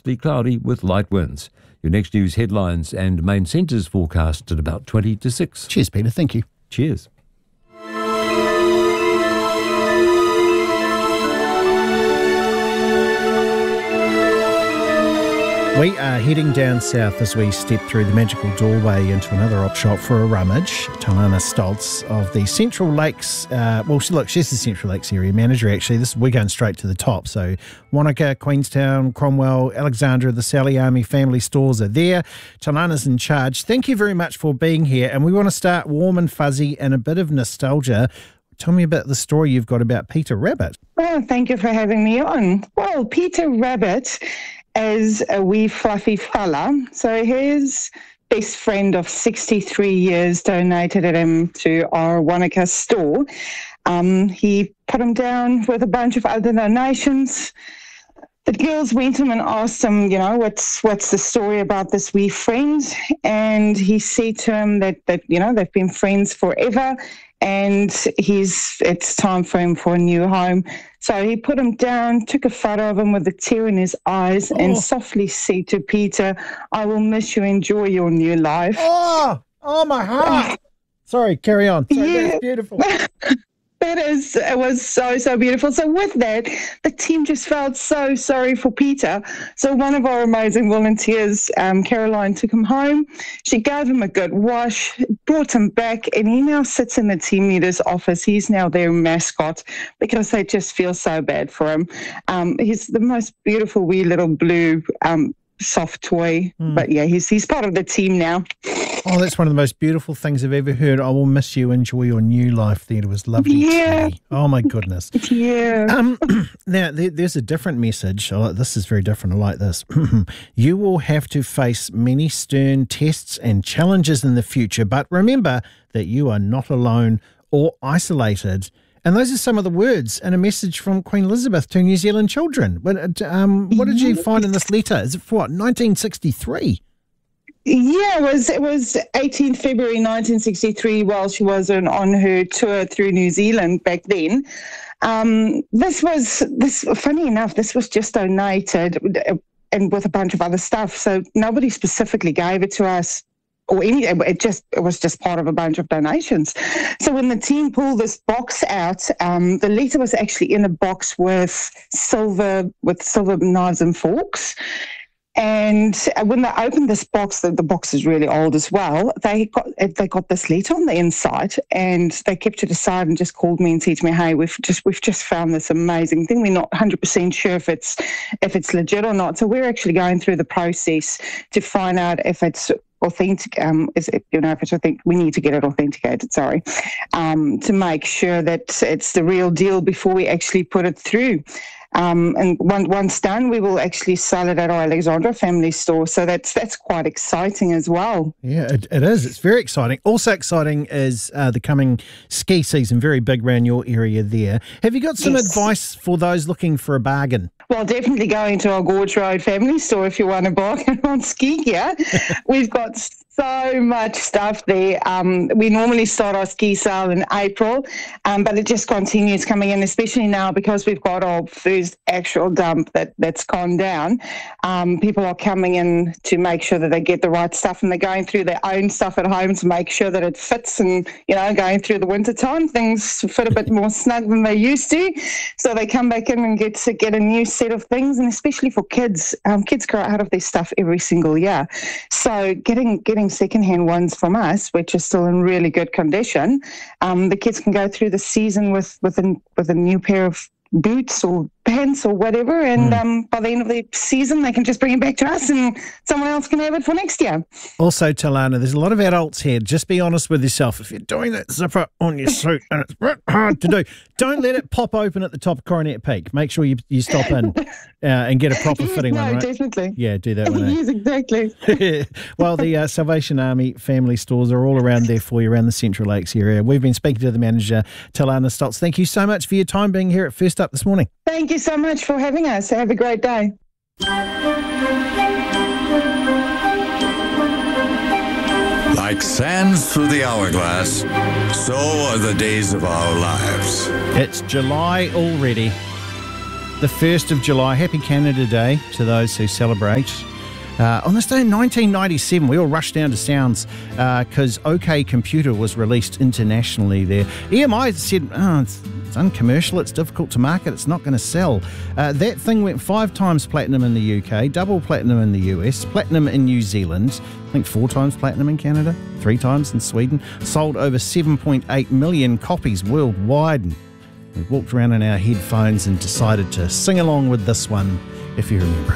mostly cloudy with light winds. Your next news headlines and main centres forecast at about 20 to 6. Cheers, Peter. Thank you. Cheers. We are heading down south as we step through the magical doorway into another op shop for a rummage. Talana Stoltz of the Central Lakes, she's the Central Lakes area manager actually. We're going straight to the top. So Wanaka, Queenstown, Cromwell, Alexandra, the Sally Army family stores are there. Talana's in charge. Thank you very much for being here. And we want to start warm and fuzzy and a bit of nostalgia. Tell me about the story you've got about Peter Rabbit. Oh, thank you for having me on. Well, Peter Rabbit is a wee fluffy fella. So his best friend of 63 years donated him to our Wanaka store. He put him down with a bunch of other donations. The girls went to him and asked him, what's the story about this wee friend? And he said to him that they've been friends forever, and it's time for him for a new home. So he put him down, took a photo of him with a tear in his eyes, and softly said to Peter, "I will miss you. Enjoy your new life." Oh my heart. Sorry, carry on. Sorry, Yeah. That's beautiful. It was so beautiful. So with that, the team just felt so sorry for Peter. So one of our amazing volunteers, Caroline, took him home. She gave him a good wash, brought him back, and he now sits in the team leader's office. He's now their mascot because they just feel so bad for him. He's the most beautiful wee little blue soft toy. But yeah, he's part of the team now. Oh, that's one of the most beautiful things I've ever heard. I will miss you. Enjoy your new life there. It was lovely. Yeah. Oh, my goodness. Yeah. Now, there's a different message. This is very different. I like this. You will have to face many stern tests and challenges in the future, but remember that you are not alone or isolated. And those are some of the words in a message from Queen Elizabeth to New Zealand children. What did you find in this letter? Is it for what, 1963? Yeah, it was 18th February 1963 while she was on her tour through New Zealand back then. Funny enough, this was just donated and with a bunch of other stuff. So nobody specifically gave it to us or anything. It was just part of a bunch of donations. So when the team pulled this box out, the letter was actually in a box with silver knives and forks. And when they opened this box, the box is really old as well, they got this letter on the inside, and they kept it aside and just called me and said to me, "Hey, we've just found this amazing thing. We're not 100% sure if it's legit or not. So we're actually going through the process to find out if it's authentic. If it's authentic, we need to get it authenticated. To make sure that it's the real deal before we actually put it through." And once done, we will actually sell it at our Alexandra family store. So that's quite exciting as well. Yeah, it is. It's very exciting. Also exciting is the coming ski season, very big around your area there. Have you got some advice for those looking for a bargain? Well, definitely go into our Gorge Road family store if you want to bargain on ski gear. We've got so much stuff there. We normally start our ski sale in April, but it just continues coming in, especially now because we've got our first actual dump that's gone down. People are coming in to make sure that they get the right stuff, and they're going through their own stuff at home to make sure that it fits. And, going through the winter time, things fit a bit more snug than they used to. So they come back in and get a new set of things, and especially for kids. Kids grow out of their stuff every single year. So getting secondhand ones from us, which are still in really good condition, the kids can go through the season with a new pair of boots or pants or whatever, and by the end of the season they can just bring it back to us and someone else can have it for next year. Also, Talana, there's a lot of adults here. Just be honest with yourself. If you're doing that zipper on your suit and it's hard to do, don't let it pop open at the top of Coronet Peak. Make sure you stop in and get a proper fitting one, right? Definitely. Yeah, do that one. Yes, exactly. Well, the Salvation Army family stores are all around there for you, around the Central Lakes area. We've been speaking to the manager, Talana Stoltz. Thank you so much for your time being here at First Up this morning. Thank you so much for having us. Have a great day. Like sands through the hourglass, so are the days of our lives. It's July already. the 1st of July. Happy Canada Day to those who celebrate. On this day in 1997, we all rushed down to Sounds because OK Computer was released internationally there. EMI said, it's uncommercial, it's difficult to market, it's not going to sell. That thing went 5 times platinum in the UK, double platinum in the US, platinum in New Zealand, I think 4 times platinum in Canada, 3 times in Sweden, sold over 7.8 million copies worldwide. And we walked around in our headphones and decided to sing along with this one, if you remember it.